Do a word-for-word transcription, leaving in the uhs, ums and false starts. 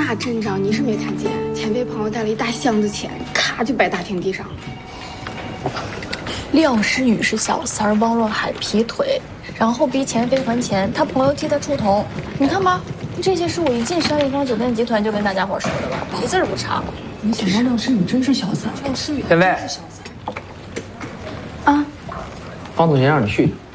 那阵仗你是没看见，前辈朋友带了一大箱子钱，咔就摆大厅地上了。 廖诗雨是小三儿，汪若海劈腿，然后逼前辈还钱，他朋友替他出头。你看吧，这些是我一进山立方酒店集团就跟大家伙说的吧，一字儿不差。 没想到廖诗雨真是小三，廖诗雨前辈， 真是小三。 啊， 方总监让你去。